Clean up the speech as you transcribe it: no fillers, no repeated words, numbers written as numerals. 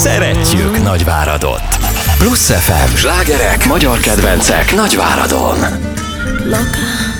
Szeretjük Nagyváradot. Plusz FM, slágerek, magyar kedvencek Nagyváradon. Loca.